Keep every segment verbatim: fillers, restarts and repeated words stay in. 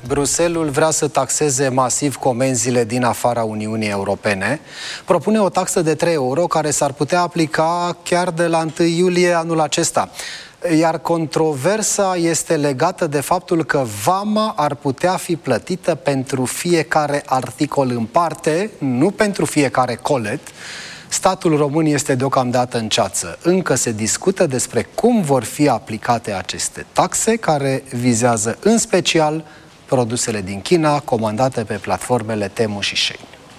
Bruxelles vrea să taxeze masiv comenzile din afara Uniunii Europene. Propune o taxă de trei euro care s-ar putea aplica chiar de la întâi iulie anul acesta. Iar controversa este legată de faptul că vama ar putea fi plătită pentru fiecare articol în parte, nu pentru fiecare colet. Statul român este deocamdată în ceață. Încă se discută despre cum vor fi aplicate aceste taxe, care vizează în special produsele din China, comandate pe platformele Temu și Shein.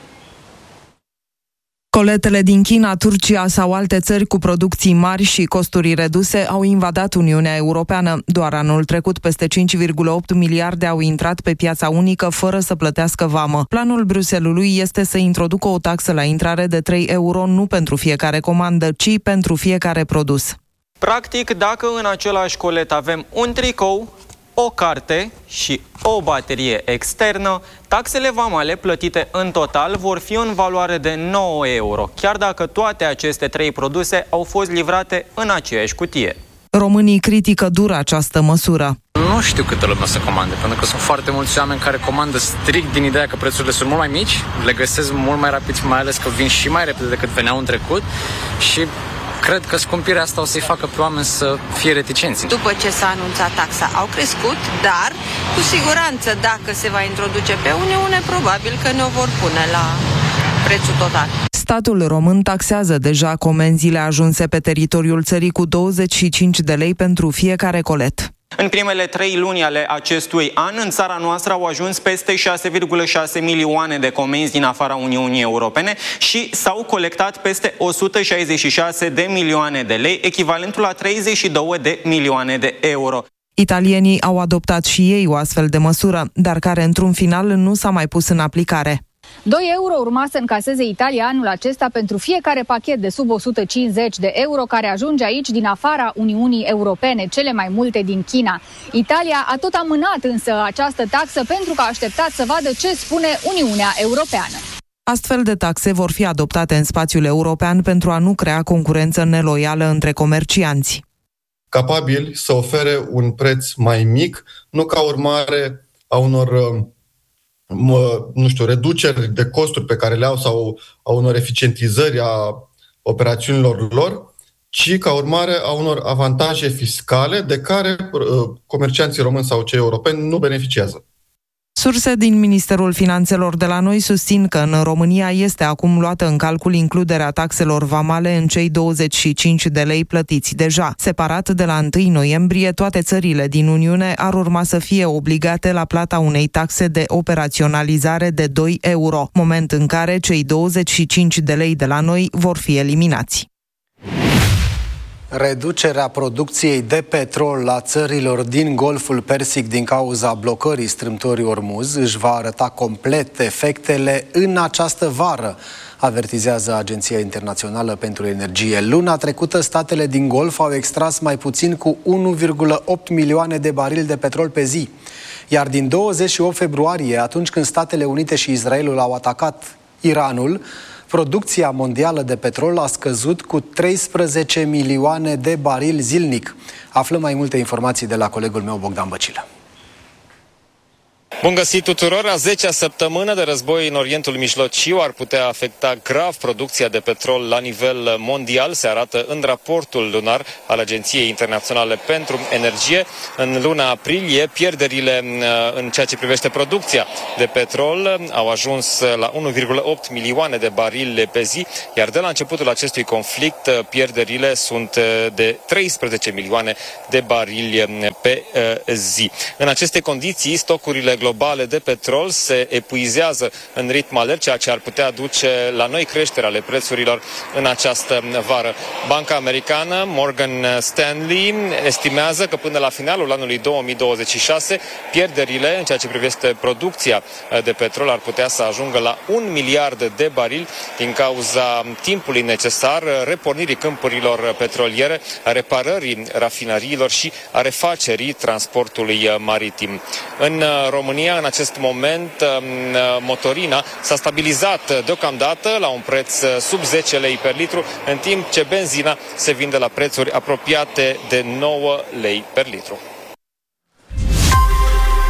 Coletele din China, Turcia sau alte țări cu producții mari și costuri reduse au invadat Uniunea Europeană. Doar anul trecut, peste cinci virgulă opt miliarde au intrat pe piața unică fără să plătească vamă. Planul Bruxellesului este să introducă o taxă la intrare de trei euro nu pentru fiecare comandă, ci pentru fiecare produs. Practic, dacă în același colet avem un tricou, o carte și o baterie externă, taxele vamale plătite în total vor fi în valoare de nouă euro, chiar dacă toate aceste trei produse au fost livrate în aceeași cutie. Românii critică dur această măsură. Nu știu câtă lume o să comande, pentru că sunt foarte mulți oameni care comandă strict din ideea că prețurile sunt mult mai mici, le găsesc mult mai rapid, mai ales că vin și mai repede decât veneau în trecut și cred că scumpirea asta o să-i facă pe oameni să fie reticenți. După ce s-a anunțat taxa, au crescut, dar cu siguranță dacă se va introduce pe Uniune, probabil că ne-o vor pune la prețul total. Statul român taxează deja comenzile ajunse pe teritoriul țării cu douăzeci și cinci de lei pentru fiecare colet. În primele trei luni ale acestui an, în țara noastră au ajuns peste șase virgulă șase milioane de comenzi din afara Uniunii Europene și s-au colectat peste o sută șaizeci și șase de milioane de lei, echivalentul la treizeci și două de milioane de euro. Italienii au adoptat și ei o astfel de măsură, dar care într-un final nu s-a mai pus în aplicare. doi euro urma să încaseze Italia anul acesta pentru fiecare pachet de sub o sută cincizeci de euro care ajunge aici din afara Uniunii Europene, cele mai multe din China. Italia a tot amânat însă această taxă pentru că a așteptat să vadă ce spune Uniunea Europeană. Astfel de taxe vor fi adoptate în spațiul european pentru a nu crea concurență neloială între comercianți. Capabili să ofere un preț mai mic, nu ca urmare a unor nu știu, reduceri de costuri pe care le au sau a unor eficientizări a operațiunilor lor, ci ca urmare a unor avantaje fiscale de care comercianții români sau cei europeni nu beneficiază. Surse din Ministerul Finanțelor de la noi susțin că în România este acum luată în calcul includerea taxelor vamale în cei douăzeci și cinci de lei plătiți deja. Separat, de la întâi noiembrie, toate țările din Uniune ar urma să fie obligate la plata unei taxe de operaționalizare de doi euro, moment în care cei douăzeci și cinci de lei de la noi vor fi eliminați. Reducerea producției de petrol la țărilor din Golful Persic din cauza blocării strâmtorii Ormuz își va arăta complet efectele în această vară, avertizează Agenția Internațională pentru Energie. Luna trecută, statele din Golf au extras mai puțin cu unu virgulă opt milioane de barili de petrol pe zi. Iar din douăzeci și opt februarie, atunci când Statele Unite și Israelul au atacat Iranul, producția mondială de petrol a scăzut cu treisprezece milioane de barili zilnic. Aflăm mai multe informații de la colegul meu Bogdan Băcilă. Bun găsit tuturor! A zecea săptămână de război în Orientul Mijlociu ar putea afecta grav producția de petrol la nivel mondial, se arată în raportul lunar al Agenției Internaționale pentru Energie. În luna aprilie, pierderile în ceea ce privește producția de petrol au ajuns la unu virgulă opt milioane de barili pe zi, iar de la începutul acestui conflict, pierderile sunt de treisprezece milioane de barili pe zi. În aceste condiții, stocurile globale de petrol se epuizează în ritm alert, ceea ce ar putea duce la noi creșteri ale prețurilor în această vară. Banca americană Morgan Stanley estimează că până la finalul anului două mii douăzeci și șase pierderile în ceea ce privește producția de petrol ar putea să ajungă la un miliard de barili din cauza timpului necesar repornirii câmpurilor petroliere, a reparării rafinăriilor și a refacerii transportului maritim. În România, în acest moment, motorina s-a stabilizat deocamdată la un preț sub zece lei per litru, în timp ce benzina se vinde la prețuri apropiate de nouă lei per litru.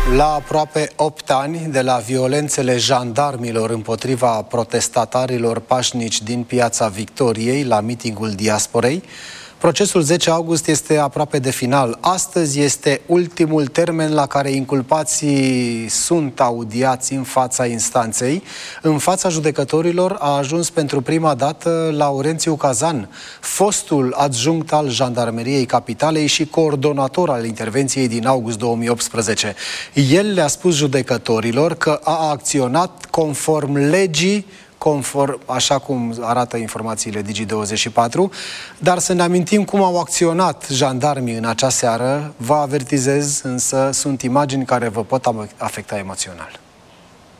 La aproape opt ani de la violențele jandarmilor împotriva protestatarilor pașnici din Piața Victoriei la mitingul diasporei, procesul zece august este aproape de final. Astăzi este ultimul termen la care inculpații sunt audiați în fața instanței. În fața judecătorilor a ajuns pentru prima dată Laurențiu Cazan, fostul adjunct al Jandarmeriei Capitalei și coordonator al intervenției din august două mii optsprezece. El le-a spus judecătorilor că a acționat conform legii, conform, așa cum arată informațiile Digi douăzeci și patru, dar să ne amintim cum au acționat jandarmii în acea seară. Vă avertizez, însă sunt imagini care vă pot afecta emoțional.